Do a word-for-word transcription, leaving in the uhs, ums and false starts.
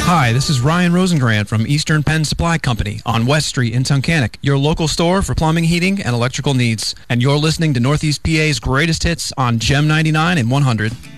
Hi, this is Ryan Rosengrant from Eastern Penn Supply Company on West Street in Tunkhannock, your local store for plumbing, heating, and electrical needs. And you're listening to Northeast P A's greatest hits on Gem ninety-nine and one hundred.